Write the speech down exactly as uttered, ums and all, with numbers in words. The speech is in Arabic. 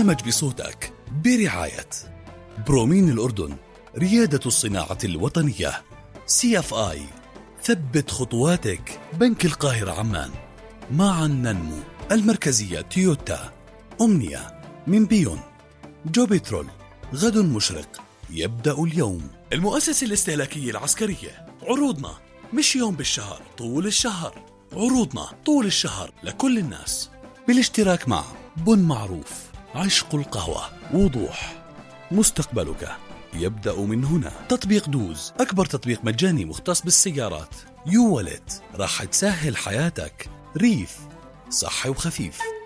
برنامج بصوتك برعاية برومين الأردن، ريادة الصناعة الوطنية. سي اف آي، ثبت خطواتك. بنك القاهرة عمان، معا ننمو. المركزية تويوتا. أمنية من بيون. جو بترول، غد مشرق يبدأ اليوم. المؤسسة الاستهلاكية العسكرية، عروضنا مش يوم بالشهر، طول الشهر. عروضنا طول الشهر لكل الناس، بالاشتراك مع بن معروف، عشق القهوة، وضوح. مستقبلك يبدأ من هنا. تطبيق دوز، أكبر تطبيق مجاني مختص بالسيارات. يو ولد، راح تسهل حياتك. ريف، صحي وخفيف.